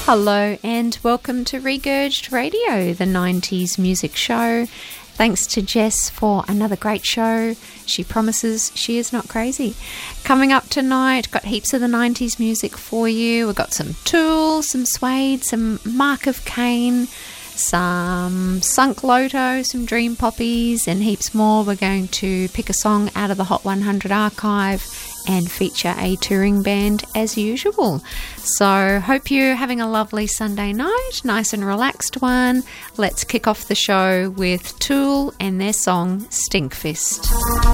Hello and welcome to Regurged Radio, the 90s music show. Thanks to Jess for another great show. She promises she is not crazy. Coming up tonight, got heaps of the 90s music for you. We've got some Tool, some Suede, some Mark of Cain, some Sunk Loto, some Dream Poppies, and heaps more. We're going to pick a song out of the Hot 100 archive and feature a touring band as usual. So hope you're having a lovely Sunday night, nice and relaxed one. Let's kick off the show with Tool and their song Stinkfist.